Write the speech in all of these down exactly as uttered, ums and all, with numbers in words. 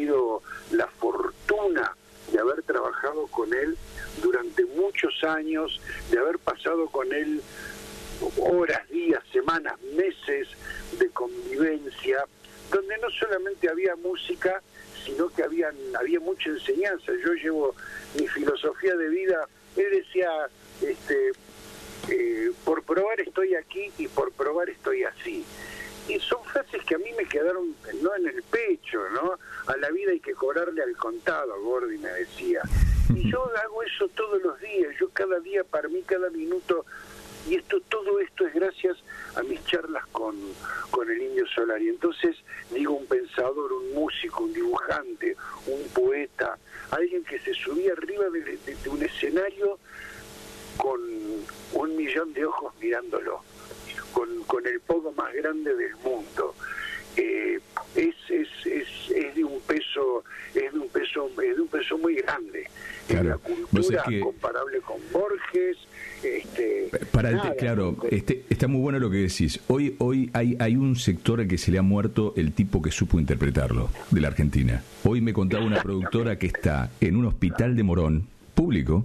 tenido la fortuna de haber trabajado con él durante muchos años, de haber pasado con él horas, días, semanas, meses de convivencia, donde no solamente había música, sino que había, había mucha enseñanza. Yo llevo mi filosofía de vida, él decía, este, eh, por probar estoy aquí y por probar estoy así. Y son frases que a mí me quedaron no en el pecho, ¿no? A la vida hay que cobrarle al contado, Gordi me decía. Y yo hago eso todos los días, yo cada día, para mí, cada minuto, y esto, todo esto es gracias a mis charlas con, con el Indio Solari. Entonces, digo, un pensador, un músico, un dibujante, un poeta, alguien que se subía arriba de, de, de un escenario con un millón de ojos mirándolo, con, con el pogo más grande del mundo. Eh, es, es, es, es de un peso, es de un peso, es de un peso muy grande. Claro. La cultura que... comparable con Borges. Este, Para el nada, te, claro, este, está muy bueno lo que decís. Hoy, hoy hay, hay un sector al que se le ha muerto el tipo que supo interpretarlo de la Argentina. Hoy me contaba una productora que está en un hospital de Morón público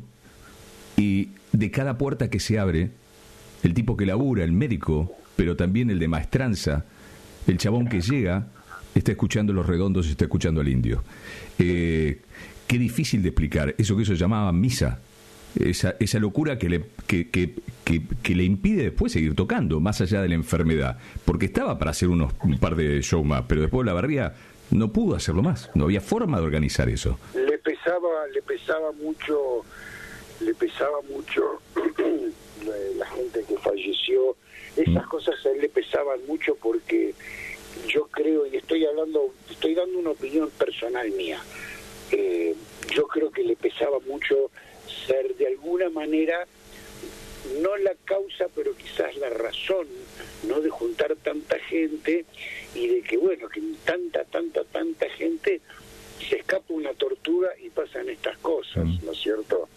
y de cada puerta que se abre, el tipo que labura, el médico, pero también el de maestranza, el chabón que llega, está escuchando Los Redondos y está escuchando al Indio. Eh, qué difícil de explicar, eso que ellos llamaban misa, esa, esa locura que le, que, que, que, que le impide después seguir tocando, más allá de la enfermedad, porque estaba para hacer unos un par de shows más, pero después la Barría no pudo hacerlo más, no había forma de organizar eso. Le pesaba, le pesaba mucho, le pesaba mucho la, la gente que falleció. Esas mm. cosas a él le pesaban mucho porque yo creo, y estoy hablando, estoy dando una opinión personal mía, eh, yo creo que le pesaba mucho ser de alguna manera, no la causa, pero quizás la razón, no de juntar tanta gente y de que, bueno, que tanta, tanta, tanta gente se escapa una tortura y pasan estas cosas, mm. ¿no es cierto?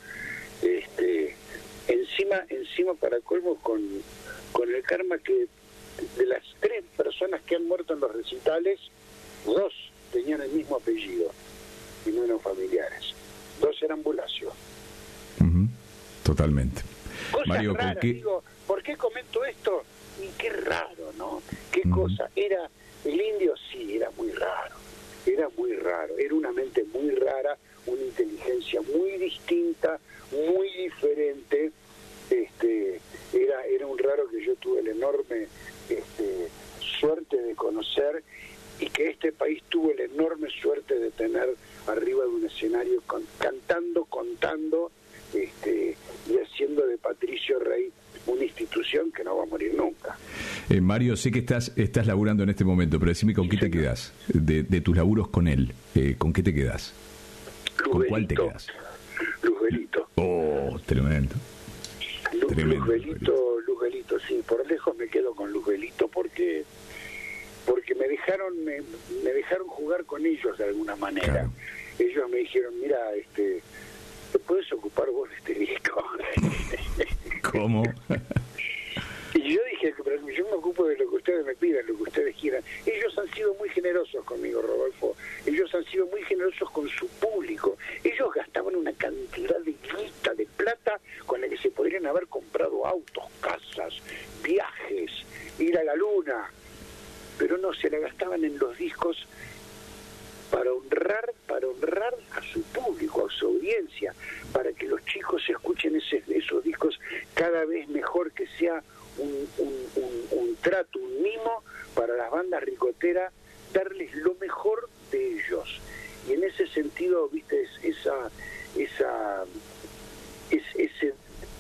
Este, encima, encima para colmo con, con el karma que de las tres personas que han muerto en los recitales, dos tenían el mismo apellido y no eran familiares. Dos eran Bulacio. Uh-huh. Totalmente. Cosas Mario, raras, ¿con qué? Digo, ¿por qué comento esto? Y qué raro, ¿no? Qué uh-huh. cosa. Era, el Indio sí, era muy raro. Era muy raro. Era una mente muy rara, una inteligencia muy distinta, muy diferente. Este, era, era un raro que yo tuve la enorme este, suerte de conocer y que este país tuvo la enorme suerte de tener arriba de un escenario con, cantando, contando este, y haciendo de Patricio Rey una institución que no va a morir nunca. Eh, Mario, sé que estás estás laburando en este momento, pero decime con sí, qué te quedás de, de tus laburos con él. Eh, ¿Con qué te quedás? Luzbelito. ¿Con cuál te quedás? Luzbelito. Oh, tremendo. Luz, tremendo Luzbelito, Luzbelito, sí, por lejos me quedo con Luzbelito porque porque me dejaron me, me dejaron jugar con ellos de alguna manera. Claro. Ellos me dijeron, mira, este, ¿te puedes ocupar vos de este disco? ¿Cómo? Y yo dije, pero yo me ocupo de lo que ustedes me pidan, lo que ustedes quieran. Ellos han sido muy generosos conmigo, Rodolfo. Ellos han sido muy generosos con su público. Ellos gastaban una cantidad de guita, de plata, con la que se podrían haber comprado autos, casas, viajes, ir a la luna. Pero no, se la gastaban en los discos para honrar, para honrar a su público, a su audiencia, para que los chicos escuchen ese, esos discos cada vez mejor, que sea un, un, un, un trato, un mimo para las bandas ricoteras, darles lo mejor de ellos. Y en ese sentido, viste, es, esa, esa, es, ese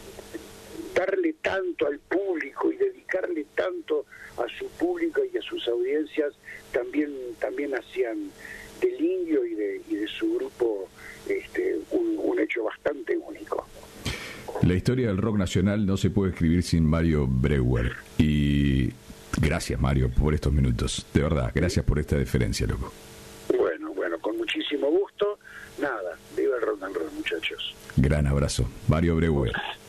darle tanto al público y dedicarle tanto a su público y a sus audiencias, también, también hacían del Indio y de, y de su grupo este, un, un hecho bastante único. La historia del rock nacional no se puede escribir sin Mario Breuer. Y gracias, Mario, por estos minutos. De verdad, gracias por esta deferencia, loco. Bueno, bueno, con muchísimo gusto. Nada, viva el rock and roll, muchachos. Gran abrazo. Mario Breuer.